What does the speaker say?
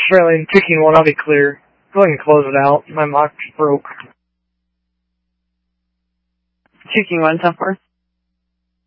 Australian picking one, I'll be clear. Go ahead and close it out. My mock broke. Picking one so far.